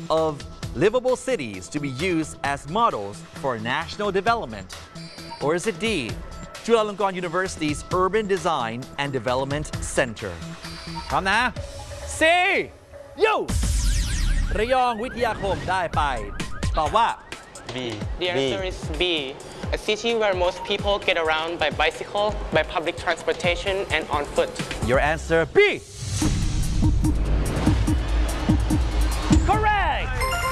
of livable cities to be used as models for national development? Or is it D, Chulalongkorn University's Urban Design and Development Center? พร้อมนะ C ยูระยองวิทยาคมได้ไปตอบว่า B. The answer is B. A city where most people get around by bicycle, by public transportation, and on foot. Your answer B. Correct.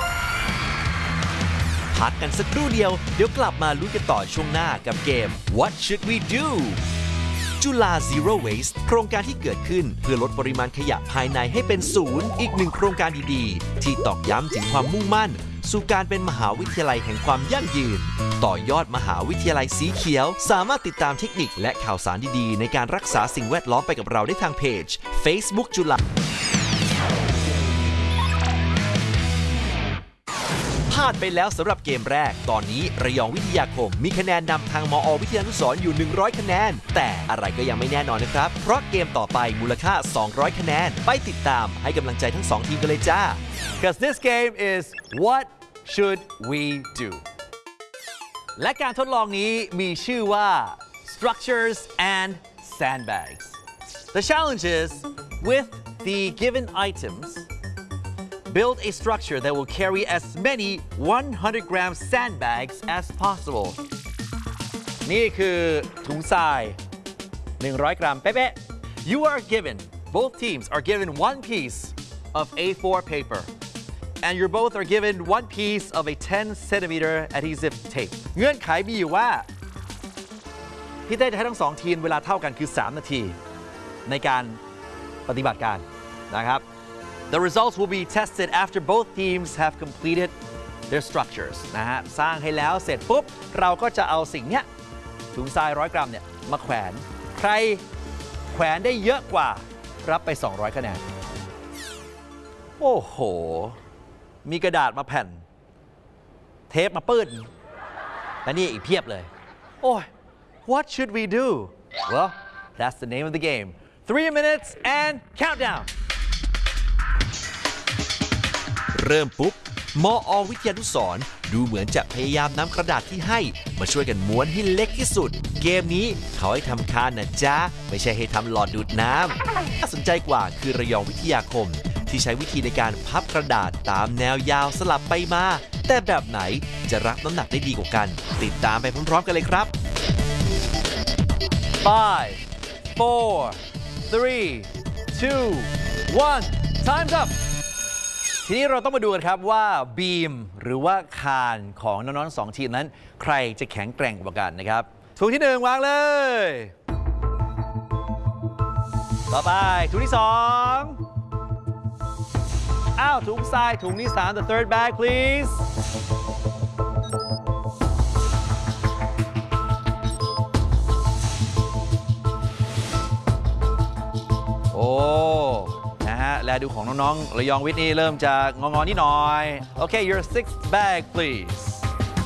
พักกันสักครู่เดียวเดี๋ยวกลับมาลุ้นกันต่อช่วงหน้ากับเกม What should we do จุฬา Zero Waste โครงการที่เกิดขึ้นเพื่อลดปริมาณขยะภายในให้เป็นศูนย์อีกหนึ่งโครงการดีๆที่ตอกย้ำถึงความมุ่งมั่นสู่การเป็นมหาวิทยาลัยแห่งความยั่งยืนต่อยอดมหาวิทยาลัยสีเขียวสามารถติดตามเทคนิคและข่าวสารดีๆในการรักษาสิ่งแวดล้อมไปกับเราได้ทางเพจ Facebook จุฬาพลาดไปแล้วสำหรับเกมแรกตอนนี้ระยองวิทยาคมมีคะแนนนำทางมอวิทยานุสรณ์อยู่100คะแนนแต่อะไรก็ยังไม่แน่นอนนะครับเพราะเกมต่อไปมูลค่า200คะแนนไปติดตามให้กำลังใจทั้ง2ทีมกันเลยจ้า Because this game is What should we do และการทดลองนี้มีชื่อว่า Structures and Sandbags The challenge is with the given items build a structure that will carry as many 100-gram sandbags as possible นี่คือถุงทราย100 กรัมเป๊ะๆ You are given both teams are given one piece of A4 paper and you both are given one piece of a 10-centimeter adhesive tape เงื่อนไขมีอยู่ว่าพี่เต้จะให้ทั้ง2ทีมเวลาเท่ากันคือ3นาทีในการปฏิบัติการนะครับThe results will be tested after both teams have completed their structures นะฮะสร้างให้แล้วเสร็จปุ๊บเราก็จะเอาสิ่งเนี้ยถุงทราย100 กรัมเนี่ยมาแขวนใครแขวนได้เยอะกว่ารับไป200คะแนนโอ้โหมีกระดาษมาแผ่นเทปมาปื้นและนี่อีกเพียบเลยโอ้ย What should we do? Well, that's the name of the game. 3 minutes and countdownเริ่มปุ๊บมอวิทยานุสรณ์ดูเหมือนจะพยายามนำกระดาษที่ให้มาช่วยกันม้วนให้เล็กที่สุดเกมนี้เขาให้ทำคานนะจ๊ะไม่ใช่ให้ทำหลอดดูดน้ำน่าสนใจกว่าคือระยองวิทยาคมที่ใช้วิธีในการพับกระดาษตามแนวยาวสลับไปมาแต่แบบไหนจะรับน้ำหนักได้ดีกว่ากันติดตามไปพร้อมๆกันเลยครับ 5 4 3 2 1 Time's upทีนี้เราต้องมาดูกันครับว่าบีมหรือว่าคานของน้องๆ2ทีมนั้นใครจะแข็งแกร่งกว่ากันนะครับถุงที่1วางเลยต่อไปถุงที่2อ้าวถุงทรายถุงที่3 the third bag please โอ้และดูของน้องๆระยองวิทย์นี่เริ่มจะงอๆนิดหน่อย Okay your sixth bag please